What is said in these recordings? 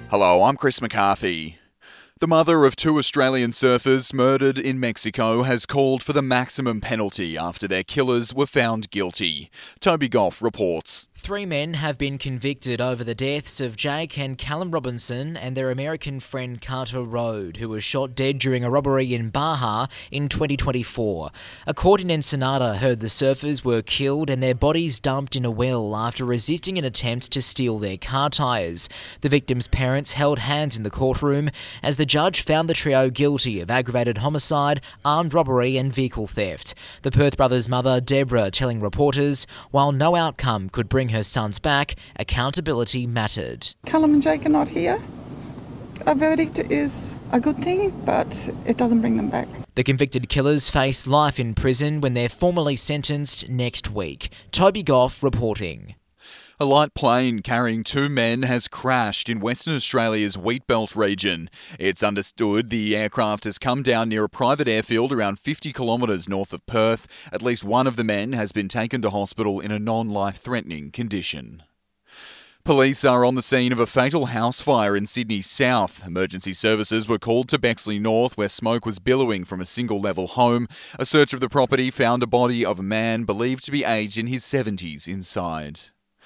Hello, I'm Chris McCarthy. The mother of two Australian surfers murdered in Mexico has called for the maximum penalty after their killers were found guilty. Toby Goff reports. 3 men have been convicted over the deaths of Jake and Callum Robinson and their American friend Carter Rode, who was shot dead during a robbery in Baja in 2024. A court in Ensenada heard the surfers were killed and their bodies dumped in a well after resisting an attempt to steal their car tyres. The victims' parents held hands in the courtroom as the judge found the trio guilty of aggravated homicide, armed robbery and vehicle theft. The Perth brothers' mother, Deborah, telling reporters, while no outcome could bring her sons back, accountability mattered. Callum and Jake are not here. A verdict is a good thing, but it doesn't bring them back. The convicted killers face life in prison when they're formally sentenced next week. Toby Goff reporting. A light plane carrying 2 men has crashed in Western Australia's Wheatbelt region. It's understood the aircraft has come down near a private airfield around 50 kilometres north of Perth. At least one of the men has been taken to hospital in a non-life-threatening condition. Police are on the scene of a fatal house fire in Sydney South. Emergency services were called to Bexley North, where smoke was billowing from a single-level home. A search of the property found a body of a man believed to be aged in his 70s inside.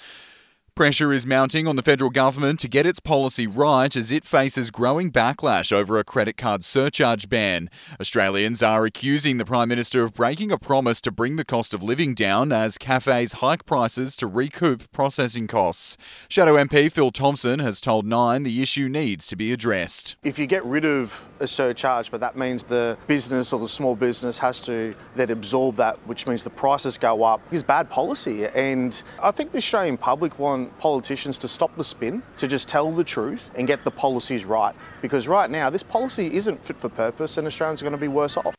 Pressure is mounting on the federal government to get its policy right as it faces growing backlash over a credit card surcharge ban. Australians are accusing the Prime Minister of breaking a promise to bring the cost of living down as cafes hike prices to recoup processing costs. Shadow MP Phil Thompson has told Nine the issue needs to be addressed. If you get rid of a surcharge, but that means the business or the small business has to then absorb that, which means the prices go up, is bad policy. And I think the Australian public want politicians to stop the spin, to just tell the truth and get the policies right. Because right now, this policy isn't fit for purpose and Australians are going to be worse off.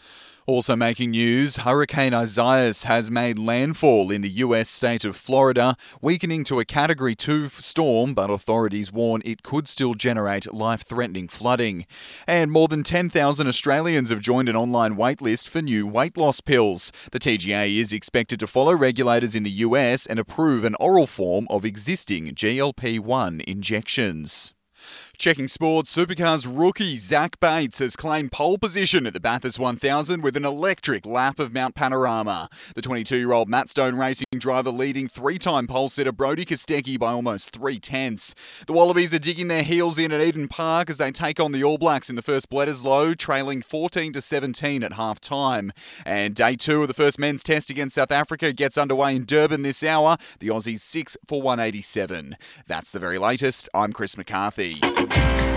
Also making news, Hurricane Isaias has made landfall in the US state of Florida, weakening to a Category 2 storm, but authorities warn it could still generate life-threatening flooding. And more than 10,000 Australians have joined an online waitlist for new weight loss pills. The TGA is expected to follow regulators in the US and approve an oral form of existing GLP-1 injections. Checking sports, Supercars rookie Zach Bates has claimed pole position at the Bathurst 1000 with an electric lap of Mount Panorama. The 22-year-old Matt Stone Racing driver leading 3-time pole sitter Brody Kostecki by almost 3/10. The Wallabies are digging their heels in at Eden Park as they take on the All Blacks in the first Bledisloe, trailing 14-17 at half-time. And day 2 of the first men's test against South Africa gets underway in Durban this hour. The Aussies 6 for 187. That's the very latest. I'm Chris McCarthy.